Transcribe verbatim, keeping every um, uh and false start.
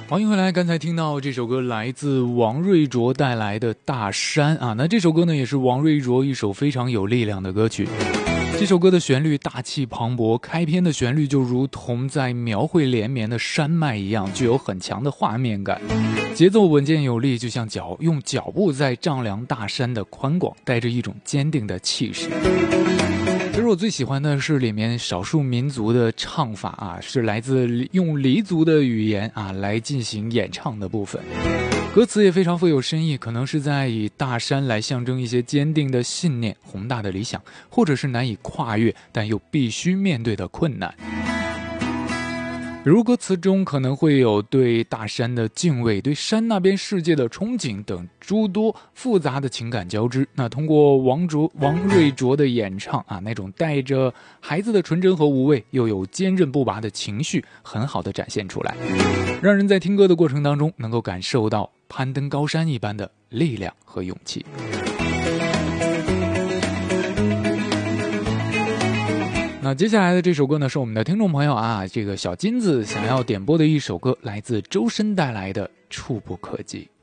欢迎回来，刚才听到这首歌来自王瑞卓带来的《大山》啊，那这首歌呢也是王瑞卓一首非常有力量的歌曲。这首歌的旋律大气磅礴，开篇的旋律就如同在描绘连绵的山脉一样，具有很强的画面感，节奏稳健有力，就像脚用脚步在丈量大山的宽广，带着一种坚定的气势。其实我最喜欢的是里面少数民族的唱法啊，是来自用黎族的语言啊来进行演唱的部分。歌词也非常富有深意，可能是在以大山来象征一些坚定的信念、宏大的理想，或者是难以跨越但又必须面对的困难。比如歌词中可能会有对大山的敬畏，对山那边世界的憧憬等诸多复杂的情感交织。那通过王卓王瑞卓的演唱啊，那种带着孩子的纯真和无畏，又有坚韧不拔的情绪，很好的展现出来，让人在听歌的过程当中能够感受到攀登高山一般的力量和勇气。那接下来的这首歌呢，是我们的听众朋友啊，这个小金子想要点播的一首歌，来自周深带来的《触不可及》。